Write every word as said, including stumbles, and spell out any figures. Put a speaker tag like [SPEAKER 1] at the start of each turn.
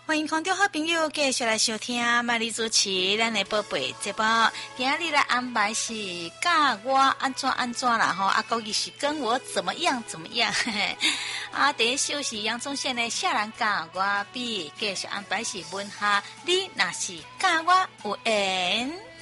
[SPEAKER 1] 欢迎空中好朋友继续来收听麦丽主持咱的宝贝节目。今日来安排是教我安怎安怎啦吼，啊，国语是跟我怎么样怎么样。嘿嘿啊，第一首是杨宗宪的《下人教我比》，继续安排是问下你若是教我有缘。